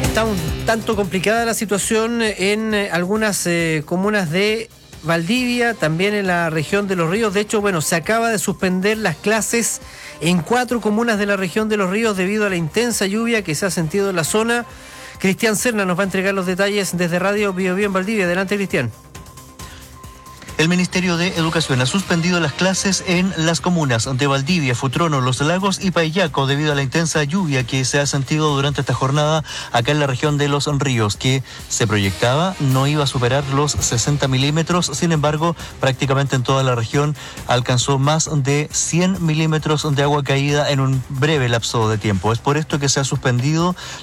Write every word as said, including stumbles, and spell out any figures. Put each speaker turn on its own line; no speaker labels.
Está un tanto complicada la situación en algunas eh, comunas de Valdivia, también en la región de Los Ríos. De hecho, bueno, se acaba de suspender las clases en cuatro comunas de la región de Los Ríos debido a la intensa lluvia que se ha sentido en la zona. Cristian Serna nos va a entregar los detalles desde Radio Bio Bio en Valdivia. Adelante, Cristian.
El Ministerio de Educación ha suspendido las clases en las comunas de Valdivia, Futrono, Los Lagos y Paillaco debido a la intensa lluvia que se ha sentido durante esta jornada acá en la región de Los Ríos, que se proyectaba no iba a superar los sesenta milímetros. Sin embargo, prácticamente en toda la región alcanzó más de cien milímetros de agua caída en un breve lapso de tiempo. Es por esto que se ha suspendido